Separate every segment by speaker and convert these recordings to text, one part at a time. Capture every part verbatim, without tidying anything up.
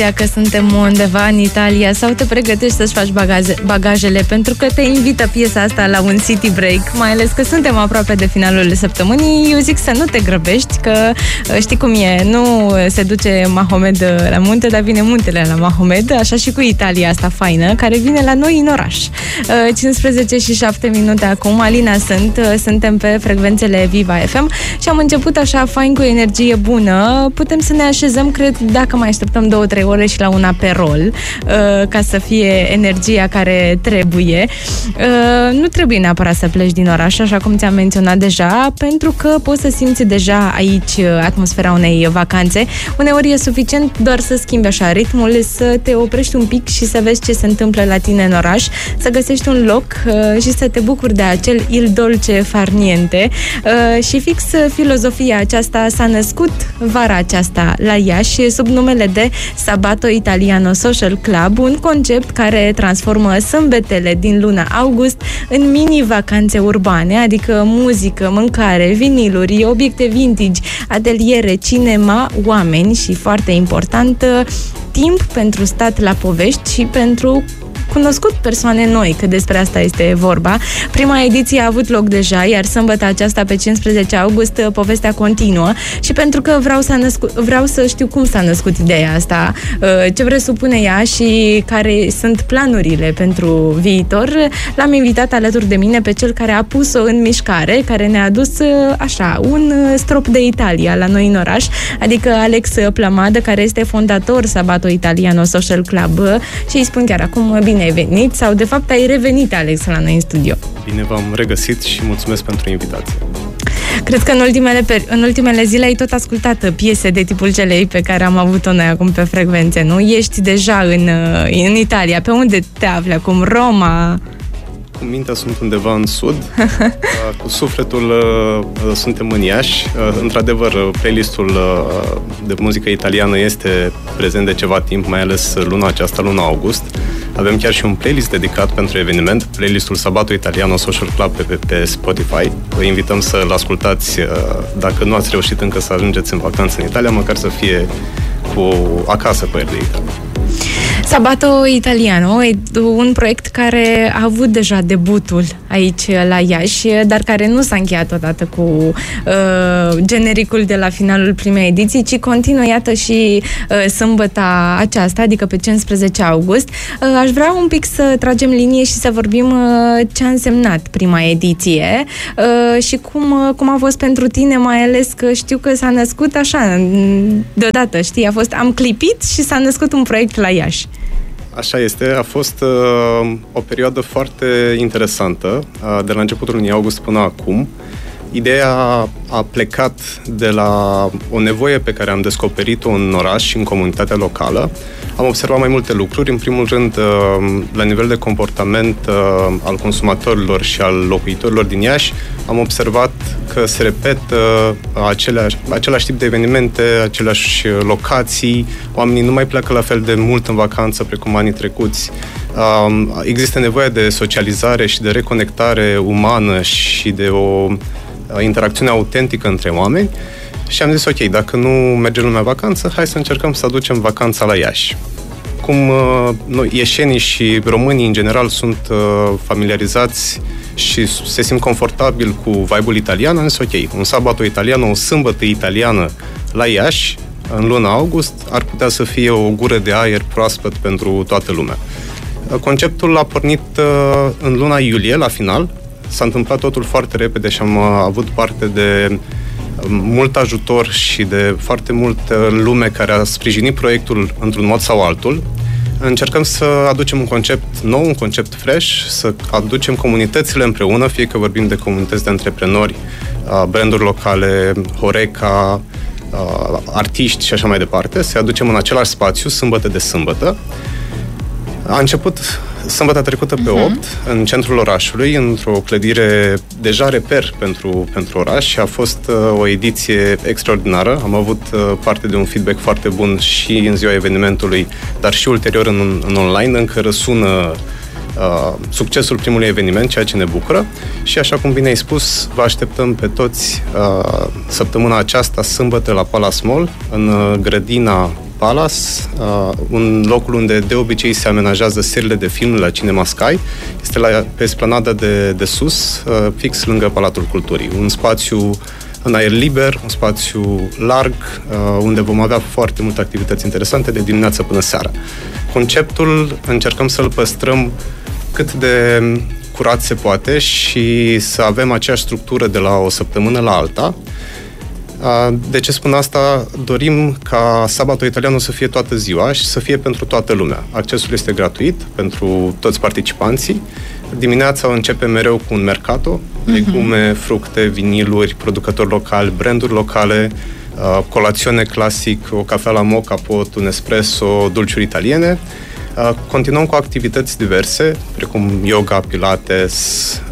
Speaker 1: Dacă suntem undeva în Italia sau te pregătești să-ți faci bagaze, bagajele, pentru că te invită piesa asta la un city break, mai ales că suntem aproape de finalul săptămânii. Eu zic să nu te grăbești, că știi cum e, nu se duce Mahomed la munte, dar vine muntele la Mahomed, așa și cu Italia asta faină, care vine la noi în oraș. cincisprezece și șapte minute acum, Alina sunt, suntem pe frecvențele Viva F M și am început așa fain, cu energie bună. Putem să ne așezăm, cred, dacă mai așteptăm două, trei ore și la un aperol, uh, ca să fie energia care trebuie. Uh, nu trebuie neapărat să pleci din oraș, așa cum ți-am menționat deja, pentru că poți să simți deja aici atmosfera unei vacanțe. Uneori e suficient doar să schimbi așa ritmul, să te oprești un pic și să vezi ce se întâmplă la tine în oraș, să găsești un loc uh, și să te bucuri de acel il dolce far niente. Uh, și fix filozofia aceasta s-a născut vara aceasta la Iași, sub numele de Sabato Italiano Social Club, un concept care transformă sâmbetele din luna august în mini-vacanțe urbane, adică muzică, mâncare, viniluri, obiecte vintage, ateliere, cinema, oameni și, foarte important, timp pentru stat la povești și pentru cunoscut persoane noi, că despre asta este vorba. Prima ediție a avut loc deja, iar sâmbătă aceasta, pe cincisprezece august, povestea continuă și pentru că vreau să, născu- vreau să știu cum s-a născut ideea asta, ce presupune ea și care sunt planurile pentru viitor, l-am invitat alături de mine pe cel care a pus-o în mișcare, care ne-a adus așa un strop de Italia la noi în oraș, adică Alex Plămadă, care este fondator Sabato Italiano Social Club, și îi spun chiar acum bine ai venit, sau de fapt ai revenit, Alex, la noi în studio.
Speaker 2: Bine v-am regăsit și mulțumesc pentru invitație.
Speaker 1: Cred că în ultimele, în ultimele zile ai tot ascultat piese de tipul celei pe care am avut-o noi acum pe frecvențe, nu? Ești deja în, în Italia. Pe unde te afli acum? Roma?
Speaker 2: Cu mintea sunt undeva în sud, cu sufletul suntem în Iași. Într-adevăr, playlistul de muzică italiană este prezent de ceva timp, mai ales luna aceasta, luna august. Avem chiar și un playlist dedicat pentru eveniment, playlistul Sabato Italiano Social Club pe, pe Spotify. Vă invităm să-l ascultați dacă nu ați reușit încă să ajungeți în vacanță în Italia, măcar să fie cu acasă cu el de Italia.
Speaker 1: Sabato Italiano e un proiect care a avut deja debutul aici la Iași, dar care nu s-a încheiat odată cu uh, genericul de la finalul primei ediții, ci continuă, iată, și uh, sâmbăta aceasta, adică pe cincisprezece august. Uh, aș vrea un pic să tragem linie și să vorbim uh, ce a însemnat prima ediție uh, și cum, uh, cum a fost pentru tine, mai ales că știu că s-a născut așa, deodată, știi, a fost, am clipit și s-a născut un proiect la Iași.
Speaker 2: Așa este, a fost uh, o perioadă foarte interesantă, uh, de la începutul lunii august până acum. Ideea a plecat de la o nevoie pe care am descoperit-o în oraș și în comunitatea locală. Am observat mai multe lucruri. În primul rând, la nivel de comportament al consumatorilor și al locuitorilor din Iași, am observat că se repetă aceleași, același tip de evenimente, aceleași locații. Oamenii nu mai pleacă la fel de mult în vacanță precum anii trecuți. Există nevoie de socializare și de reconectare umană și de o interacțiune autentică între oameni și am zis, ok, dacă nu merge lumea vacanță, hai să încercăm să aducem vacanța la Iași. Cum uh, noi, ieșenii și românii în general sunt uh, familiarizați și se simt confortabil cu vibe-ul italian, am zis, ok, un sabato italian, o sâmbătă italiană la Iași, în luna august, ar putea să fie o gură de aer proaspăt pentru toată lumea. Conceptul a pornit uh, în luna iulie, la final. S-a întâmplat totul foarte repede și am avut parte de mult ajutor și de foarte multă lume care a sprijinit proiectul într-un mod sau altul. Încercăm să aducem un concept nou, un concept fresh, să aducem comunitățile împreună, fie că vorbim de comunități de antreprenori, branduri locale, Horeca, artiști și așa mai departe, să aducem în același spațiu, sâmbătă de sâmbătă. A început sâmbătă trecută pe opt, uh-huh. în centrul orașului, într-o clădire deja reper pentru, pentru oraș și a fost uh, o ediție extraordinară. Am avut uh, parte de un feedback foarte bun și în ziua evenimentului, dar și ulterior în, în online. Încă răsună uh, succesul primului eveniment, ceea ce ne bucură și, așa cum bine ai spus, vă așteptăm pe toți uh, săptămâna aceasta, sâmbătă, la Palace Mall, în uh, grădina Palace, uh, un locul unde de obicei se amenajează serile de film la Cinema Sky. Este la, pe esplanada de, de sus, uh, fix lângă Palatul Culturii. Un spațiu în aer liber, un spațiu larg, uh, unde vom avea foarte multe activități interesante de dimineață până seara. Conceptul încercăm să-l păstrăm cât de curat se poate și să avem aceeași structură de la o săptămână la alta. De ce spun asta? Dorim ca Sabato Italiano să fie toată ziua și să fie pentru toată lumea. Accesul este gratuit pentru toți participanții. Dimineața începe mereu cu un mercato, legume, fructe, viniluri, producători locali, branduri locale, colațiune clasic, o cafea la moca pot, un espresso, dulciuri italiene. Continuăm cu activități diverse, precum yoga, pilates,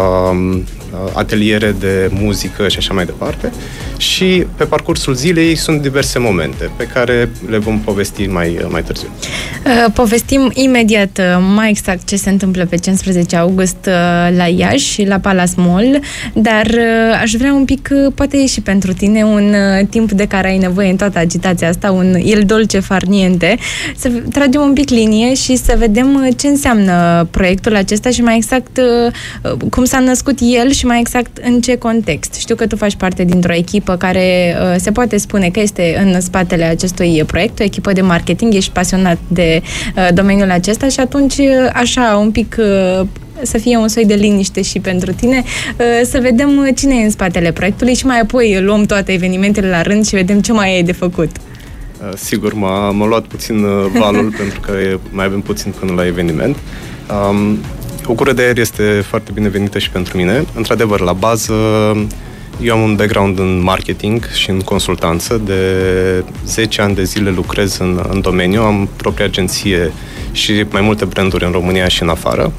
Speaker 2: ateliere de muzică și așa mai departe. Și pe parcursul zilei sunt diverse momente pe care le vom povesti mai, mai târziu.
Speaker 1: Povestim imediat mai exact ce se întâmplă pe cincisprezece august la Iași, la Palace Mall, dar aș vrea un pic, poate și pentru tine, un timp de care ai nevoie în toată agitația asta, un il dolce far niente, să tragem un pic linie și să vedem ce înseamnă proiectul acesta și mai exact cum s-a născut el și mai exact în ce context. Știu că tu faci parte dintr-o echipă care uh, se poate spune că este în spatele acestui proiect, o echipă de marketing, ești pasionat de uh, domeniul acesta și atunci, uh, așa, un pic uh, să fie un soi de liniște și pentru tine, uh, să vedem cine e în spatele proiectului și mai apoi luăm toate evenimentele la rând și vedem ce mai e de făcut.
Speaker 2: Uh, sigur, m-a, m-a luat puțin uh, valul pentru că mai avem puțin până la eveniment. Um, o gură de aer este foarte binevenită și pentru mine. Într-adevăr, la bază, eu am un background în marketing și în consultanță. De zece ani de zile lucrez în, în domeniu. Am propria agenție și mai multe branduri în România și în afară.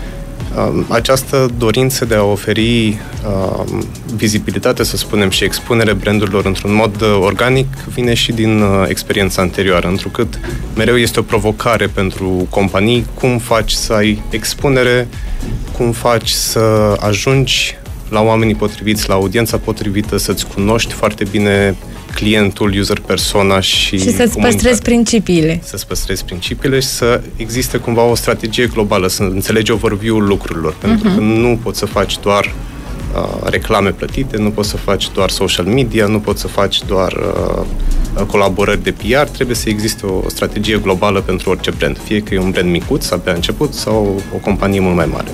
Speaker 2: Această dorință de a oferi uh, vizibilitate, să spunem, și expunere brandurilor într-un mod organic vine și din uh, experiența anterioară, întrucât mereu este o provocare pentru companii cum faci să ai expunere, cum faci să ajungi la oamenii potriviți, la audiența potrivită, să-ți cunoști foarte bine clientul, user persona și
Speaker 1: Și să-ți păstrezi principiile.
Speaker 2: Să-ți păstrezi principiile și să existe cumva o strategie globală, să înțelegi overview-ul lucrurilor. Uh-huh. Pentru că nu poți să faci doar uh, reclame plătite, nu poți să faci doar social media, nu poți să faci doar uh, colaborări de P R, trebuie să existe o strategie globală pentru orice brand. Fie că e un brand micuț, abia început, sau o companie mult mai mare.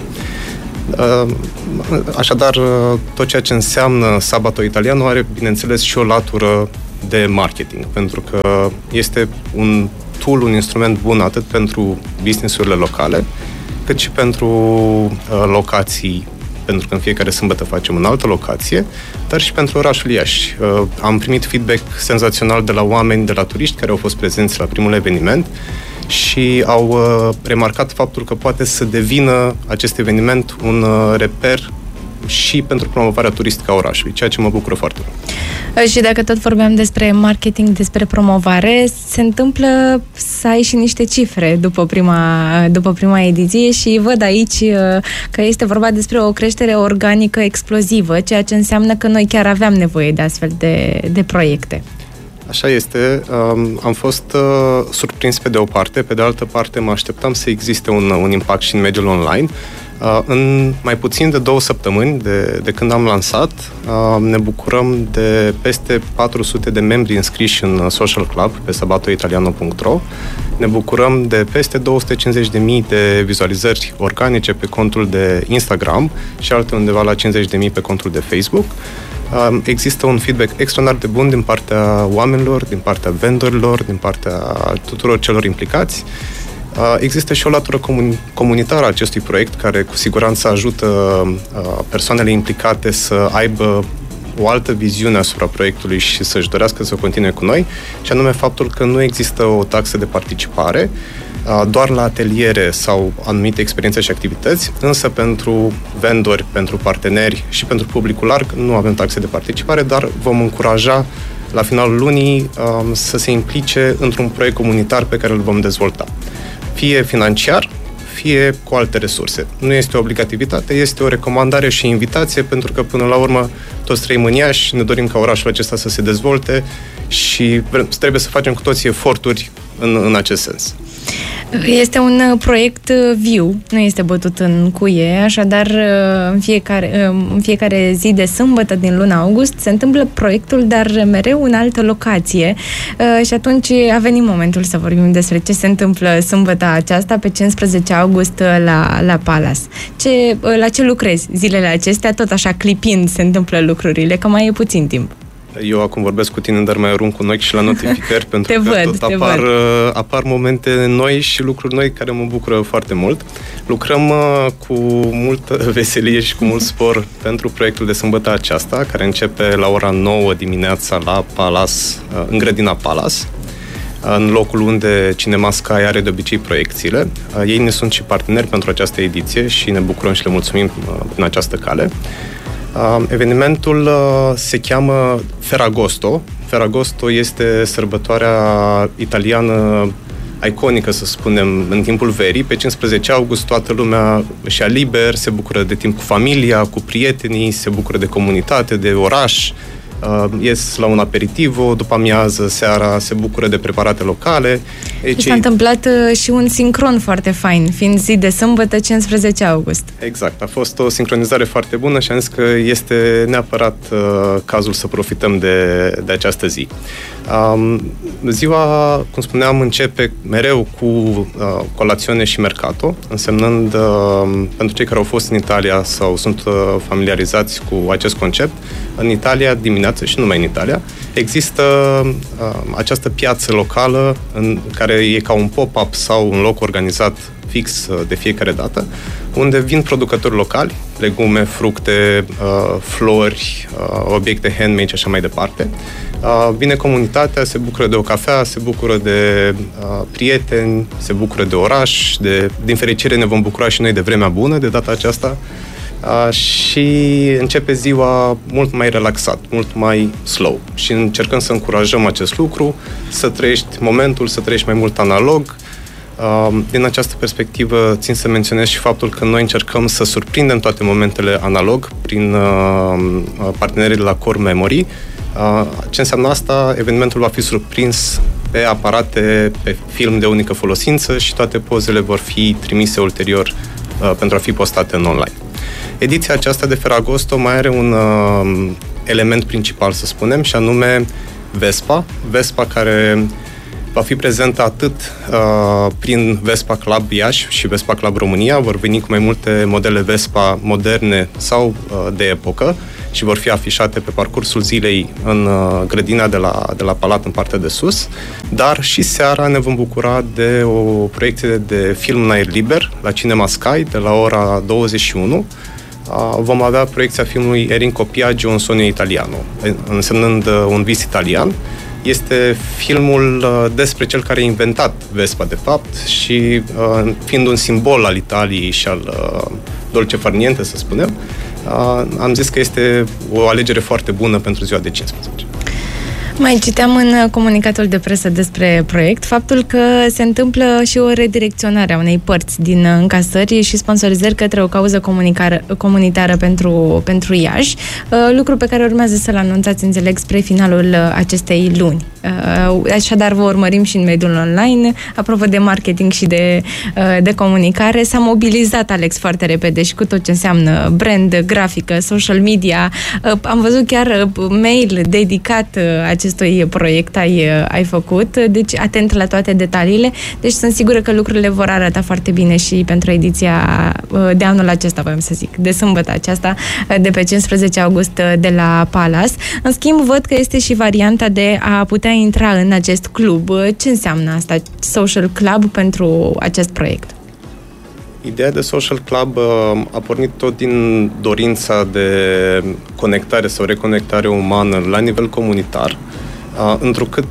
Speaker 2: Așadar, tot ceea ce înseamnă Sabato Italiano are, bineînțeles, și o latură de marketing, pentru că este un tool, un instrument bun atât pentru business-urile locale, cât și pentru uh, locații, pentru că în fiecare sâmbătă facem în altă locație, dar și pentru orașul Iași. Uh, am primit feedback senzațional de la oameni, de la turiști care au fost prezenți la primul eveniment și au uh, remarcat faptul că poate să devină acest eveniment un uh, reper și pentru promovarea turistică a orașului, ceea ce mă bucură foarte mult.
Speaker 1: Și dacă tot vorbeam despre marketing, despre promovare, se întâmplă să ai și niște cifre după prima, după prima ediție și văd aici că este vorba despre o creștere organică explozivă, ceea ce înseamnă că noi chiar aveam nevoie de astfel de, de proiecte.
Speaker 2: Așa este. Um, am fost uh, surprins pe de o parte, pe de altă parte mă așteptam să existe un, un impact și în mediul online. Uh, în mai puțin de două săptămâni de, de când am lansat, uh, ne bucurăm de peste patru sute de membri înscriși în Social Club pe sabato italiano punct ro. Ne bucurăm de peste două sute cincizeci de mii de vizualizări organice pe contul de Instagram și alte undeva la cincizeci de mii pe contul de Facebook. Există un feedback extraordinar de bun din partea oamenilor, din partea vendorilor, din partea tuturor celor implicați. Există și o latură comun- comunitară a acestui proiect, care cu siguranță ajută persoanele implicate să aibă o altă viziune asupra proiectului și să-și dorească să continue cu noi, și anume faptul că nu există o taxă de participare, doar la ateliere sau anumite experiențe și activități, însă pentru vendori, pentru parteneri și pentru publicul larg nu avem taxe de participare, dar vom încuraja la finalul lunii să se implice într-un proiect comunitar pe care îl vom dezvolta. Fie financiar, fie cu alte resurse. Nu este o obligativitate, este o recomandare și invitație, pentru că până la urmă toți trăim în Iași, ne dorim ca orașul acesta să se dezvolte și trebuie să facem cu toții eforturi în, în acest sens.
Speaker 1: Este un proiect viu, nu este bătut în cuie, așadar în fiecare, în fiecare zi de sâmbătă din luna august se întâmplă proiectul, dar mereu în altă locație și atunci a venit momentul să vorbim despre ce se întâmplă sâmbătă aceasta, pe cincisprezece august la, la Palace. Ce, la ce lucrezi zilele acestea? Tot așa clipind se întâmplă lucrurile, că mai e puțin timp.
Speaker 2: Eu acum vorbesc cu tine, dar mai arunc un ochi și la notificări, pentru
Speaker 1: te
Speaker 2: că
Speaker 1: văd,
Speaker 2: tot apar, apar momente noi și lucruri noi care mă bucură foarte mult. Lucrăm uh, cu multă veselie și cu mult spor pentru proiectul de sâmbătă aceasta, care începe la ora nouă dimineața la Palace, uh, în grădina Palace, uh, în locul unde Cinema Sky are de obicei proiecțiile. Uh, ei ne sunt și parteneri pentru această ediție și ne bucurăm și le mulțumim uh, prin această cale. Uh, evenimentul uh, se cheamă Ferragosto. Ferragosto este sărbătoarea italiană iconică, să spunem, în timpul verii. Pe cincisprezece august toată lumea își ia liber, se bucură de timp cu familia, cu prietenii, se bucură de comunitate, de oraș, uh, ies la un aperitivo, după amiază, seara, se bucură de preparate locale.
Speaker 1: Și s-a întâmplat uh, și un sincron foarte fain, fiind zi de sâmbătă, cincisprezece august.
Speaker 2: Exact, a fost o sincronizare foarte bună și am zis că este neapărat uh, cazul să profităm de, de această zi. Um, ziua, cum spuneam, începe mereu cu uh, colațiune și mercato, însemnând, uh, pentru cei care au fost în Italia sau sunt uh, familiarizați cu acest concept, în Italia dimineața, și nu numai în Italia, există uh, această piață locală în care e ca un pop-up sau un loc organizat fix uh, de fiecare dată, unde vin producători locali, legume, fructe, uh, flori, uh, obiecte handmade și așa mai departe. Uh, vine comunitatea, se bucură de o cafea, se bucură de uh, prieteni, se bucură de oraș, de, din fericire ne vom bucura și noi de vremea bună de data aceasta. Uh, și începe ziua mult mai relaxat, mult mai slow și încercăm să încurajăm acest lucru, să trăiești momentul, să trăiești mai mult analog. Uh, din această perspectivă țin să menționez și faptul că noi încercăm să surprindem toate momentele analog prin uh, partenerii de la Core Memory. Uh, ce înseamnă asta? Evenimentul va fi surprins pe aparate, pe film de unică folosință și toate pozele vor fi trimise ulterior uh, pentru a fi postate în online. Ediția aceasta de Ferragosto mai are un uh, element principal, să spunem, și anume Vespa. Vespa care va fi prezentă atât uh, prin Vespa Club Iași și Vespa Club România. Vor veni cu mai multe modele Vespa moderne sau uh, de epocă și vor fi afișate pe parcursul zilei în uh, grădina de la, de la Palat, în partea de sus. Dar și seara ne vom bucura de o proiecție de film în aer liber la Cinema Sky de la ora douăzeci și unu. Uh, vom avea proiecția filmului Erin Copiaggio, un sogno italiano, însemnând uh, un vis italian. Este filmul uh, despre cel care a inventat Vespa, de fapt, și uh, fiind un simbol al Italiei și al uh, dolce far niente, să spunem, uh, am zis că este o alegere foarte bună pentru ziua de cincisprezece.
Speaker 1: Mai citeam în comunicatul de presă despre proiect faptul că se întâmplă și o redirecționare a unei părți din încasări și sponsorizări către o cauză comunitară pentru, pentru Iași, lucru pe care urmează să-l anunțați, înțeleg, spre finalul acestei luni. Așadar, vă urmărim și în mediul online. Apropo de marketing și de, de comunicare, s-a mobilizat Alex foarte repede și cu tot ce înseamnă brand, grafică, social media. Am văzut chiar mail dedicat acestui proiect ai, ai făcut, deci atent la toate detaliile, deci sunt sigură că lucrurile vor arăta foarte bine și pentru ediția de anul acesta, voiam să zic, de sâmbătă aceasta, de pe cincisprezece august de la Palace. În schimb, văd că este și varianta de a putea intra în acest club. Ce înseamnă asta, Social Club, pentru acest proiect?
Speaker 2: Ideea de Social Club a pornit tot din dorința de conectare sau reconectare umană la nivel comunitar, întrucât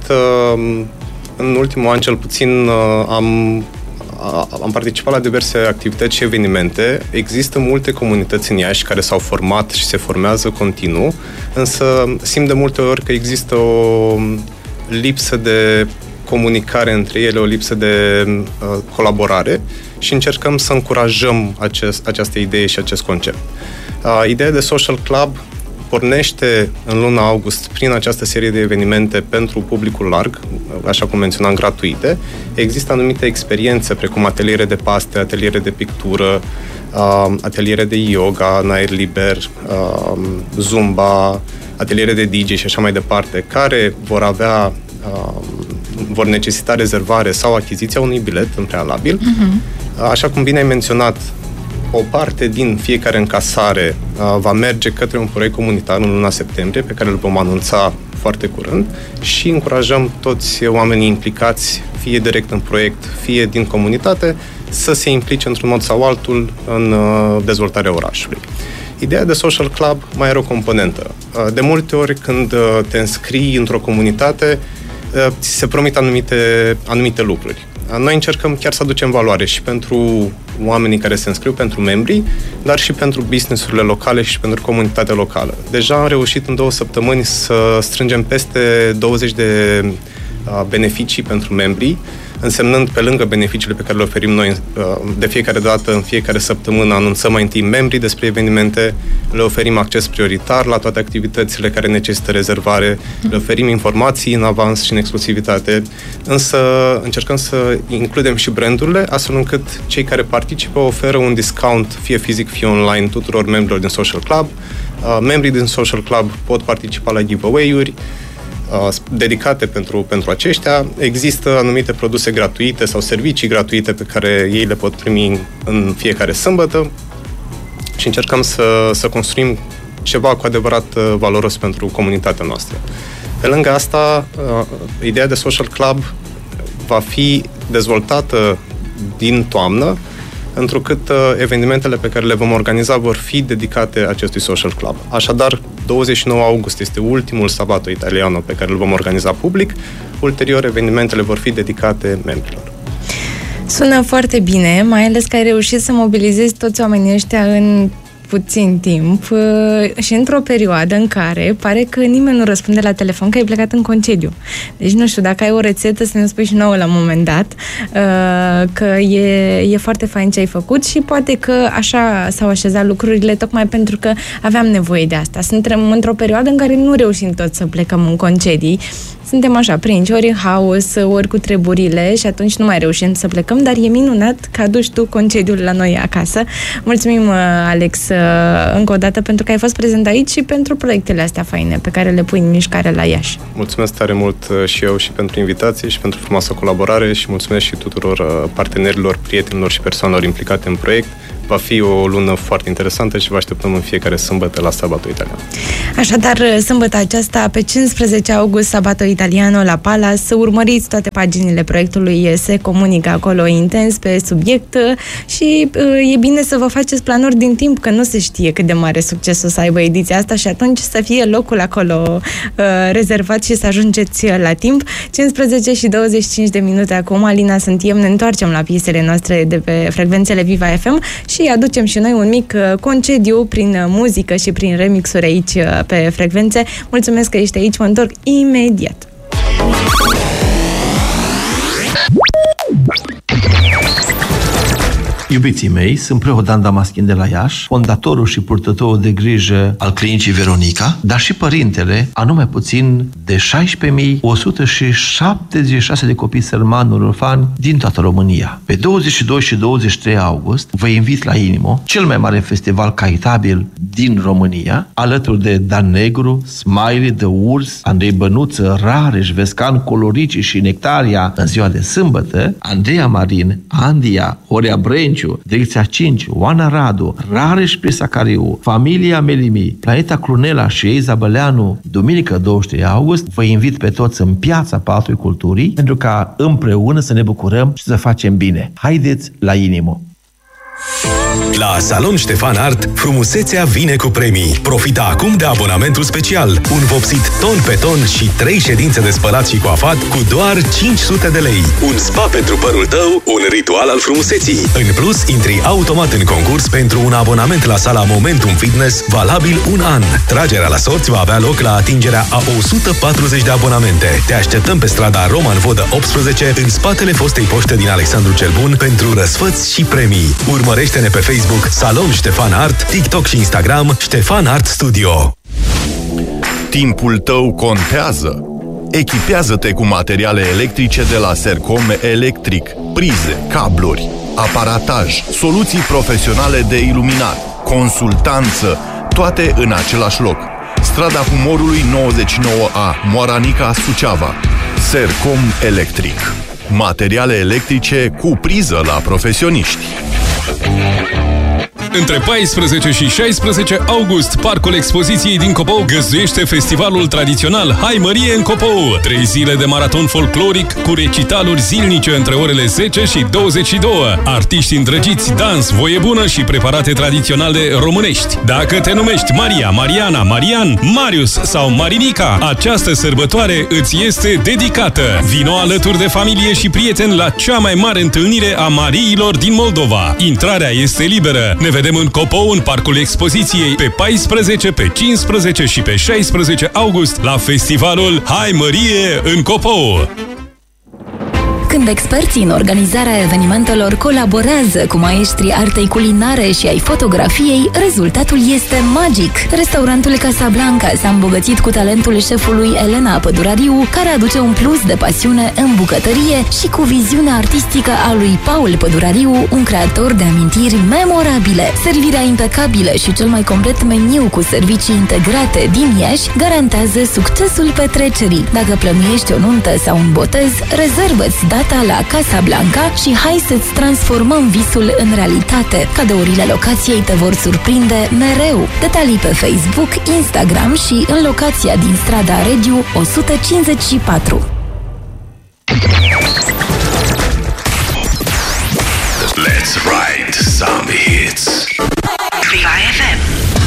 Speaker 2: în ultimul an cel puțin am, am participat la diverse activități și evenimente. Există multe comunități în Iași care s-au format și se formează continuu, însă simt de multe ori că există o lipsă de comunicare între ele, o lipsă de uh, colaborare și încercăm să încurajăm acest, această idee și acest concept. Uh, ideea de Social Club pornește în luna august prin această serie de evenimente pentru publicul larg, așa cum menționam, gratuite. Există anumite experiențe, precum ateliere de paste, ateliere de pictură, uh, ateliere de yoga în aer liber, uh, zumba, ateliere de D J și așa mai departe, care vor avea, uh, vor necesita rezervare sau achiziția unui bilet în prealabil. Uh-huh. Așa cum bine ai menționat, o parte din fiecare încasare uh, va merge către un proiect comunitar în luna septembrie, pe care îl vom anunța foarte curând, și încurajăm toți oamenii implicați, fie direct în proiect, fie din comunitate, să se implice într-un mod sau altul în uh, dezvoltarea orașului. Ideea de Social Club mai are o componentă. Uh, de multe ori, când uh, te înscrii într-o comunitate, uh, ți se promit anumite, anumite lucruri. Noi încercăm chiar să aducem valoare și pentru oamenii care se înscriu, pentru membrii, dar și pentru business-urile locale și pentru comunitatea locală. Deja am reușit în două săptămâni să strângem peste douăzeci de beneficii pentru membrii, însemnând, pe lângă beneficiile pe care le oferim noi de fiecare dată, în fiecare săptămână, anunțăm mai întâi membrii despre evenimente, le oferim acces prioritar la toate activitățile care necesită rezervare, le oferim informații în avans și în exclusivitate, însă încercăm să includem și brandurile, astfel încât cei care participă oferă un discount, fie fizic, fie online, tuturor membrilor din Social Club. Membrii din Social Club pot participa la giveaway-uri dedicate pentru, pentru aceștia. Există anumite produse gratuite sau servicii gratuite pe care ei le pot primi în fiecare sâmbătă și încercăm să, să construim ceva cu adevărat valoros pentru comunitatea noastră. Pe lângă asta, ideea de Social Club va fi dezvoltată din toamnă, întrucât uh, evenimentele pe care le vom organiza vor fi dedicate acestui Social Club. Așadar, douăzeci și nouă august este ultimul Sabato Italiano pe care îl vom organiza public. Ulterior, evenimentele vor fi dedicate membrilor.
Speaker 1: Sună foarte bine, mai ales că ai reușit să mobilizezi toți oamenii ăștia în puțin timp și într-o perioadă în care pare că nimeni nu răspunde la telefon, că ai plecat în concediu. Deci nu știu, dacă ai o rețetă să ne spui și nouă la un moment dat, că e, e foarte fain ce ai făcut și poate că așa s-au așezat lucrurile tocmai pentru că aveam nevoie de asta. Suntem într-o perioadă în care nu reușim tot să plecăm în concedii. Suntem așa prinși, ori în haos, ori cu treburile și atunci nu mai reușim să plecăm, dar e minunat că aduci tu concediul la noi acasă. Mulțumim, Alex, încă o dată pentru că ai fost prezent aici și pentru proiectele astea faine pe care le pui în mișcare la Iași.
Speaker 2: Mulțumesc tare mult și eu și pentru invitație și pentru frumoasă colaborare și mulțumesc și tuturor partenerilor, prietenilor și persoanelor implicate în proiect. Va fi o lună foarte interesantă și vă așteptăm în fiecare sâmbătă la Sabato Italiano.
Speaker 1: Așadar, sâmbătă aceasta, pe cincisprezece august, Sabato Italiano la Palace. Să urmăriți toate paginile proiectului, se comunică acolo intens pe subiect și e bine să vă faceți planuri din timp, că nu se știe cât de mare succes o să aibă ediția asta și atunci să fie locul acolo uh, rezervat și să ajungeți la timp. cincisprezece și douăzeci și cinci de minute acum, Alina, suntem, ne întoarcem la piesele noastre de pe frecvențele Viva F M și aducem și noi un mic concediu prin muzică și prin remixuri aici pe frecvențe. Mulțumesc că ești aici, mă întorc imediat.
Speaker 3: Iubiții mei, sunt preot Dan Damaschin de la Iași, fondatorul și purtătorul de grijă al clinicii Veronica, dar și părintele a numai puțin de șaisprezece mii o sută șaptezeci și șase de copii sărmani orfani din toată România. Pe douăzeci și doi și douăzeci și trei august vă invit la Inimo, cel mai mare festival caritabil din România, alături de Dan Negru, Smiley, The Urs, Andrei Bănuță, Rareș, Vescan, Colorici și Nectaria în ziua de sâmbătă, Andreea Marin, Andia, Horea Brenciu, Direcția cinci, Oana Radu, Rareș Pesacariu, Familia Melimi, Planeta Clunela și Eiza Băleanu, duminică douăzeci și trei august, vă invit pe toți în Piața Palatului Culturii pentru ca împreună să ne bucurăm și să facem bine. Haideți la Inimo!
Speaker 4: La Salon Ștefan Art, frumusețea vine cu premii. Profita acum de abonamentul special. Un vopsit ton pe ton și trei ședințe de spălat și coafat cu doar cinci sute de lei. Un spa pentru părul tău, un ritual al frumuseții. În plus, intri automat în concurs pentru un abonament la sala Momentum Fitness, valabil un an. Tragerea la sorți va avea loc la atingerea a o sută patruzeci de abonamente. Te așteptăm pe strada Roman Vodă optsprezece, în spatele fostei poște din Alexandru cel Bun, pentru răsfăți și premii. Urmărește-ne pe Facebook Salon Ștefan Art, TikTok și Instagram Ștefan Art Studio.
Speaker 5: Timpul tău contează. Echipează-te cu materiale electrice de la Sercom Electric, prize, cabluri, aparataj, soluții profesionale de iluminat, consultanță, toate în același loc. Strada Humorului nouăzeci și nouă A, Moaranica, Suceava. Sercom Electric. Materiale electrice cu priză la profesioniști.
Speaker 6: Între paisprezece și șaisprezece august, Parcul Expoziției din Copou găzduiește festivalul tradițional Hai Mărie în Copou. Trei zile de maraton folcloric cu recitaluri zilnice între orele zece și douăzeci și două. Artiști îndrăgiți, dans, voie bună și preparate tradiționale românești. Dacă te numești Maria, Mariana, Marian, Marius sau Marinica, această sărbătoare îți este dedicată. Vino alături de familie și prieteni la cea mai mare întâlnire a Mariilor din Moldova. Intrarea este liberă. Ne vedem în Copou, în Parcul Expoziției, pe paisprezece, pe cincisprezece și pe șaisprezece august, la festivalul Hai Mărie în Copou.
Speaker 7: Când experții în organizarea evenimentelor colaborează cu maestrii artei culinare și ai fotografiei, rezultatul este magic. Restaurantul Casablanca s-a îmbogățit cu talentul șefului Elena Pădurariu, care aduce un plus de pasiune în bucătărie, și cu viziunea artistică a lui Paul Pădurariu, un creator de amintiri memorabile. Servirea impecabilă și cel mai complet meniu cu servicii integrate din Iași garantează succesul petrecerii. Dacă plănuiești o nuntă sau un botez, rezervă-ți data la Casablanca și hai să-ți transformăm visul în realitate. Cadourile locației te vor surprinde mereu. Detalii pe Facebook, Instagram și în locația din strada Regiu o sută cincizeci și patru.
Speaker 4: Let's write some hits.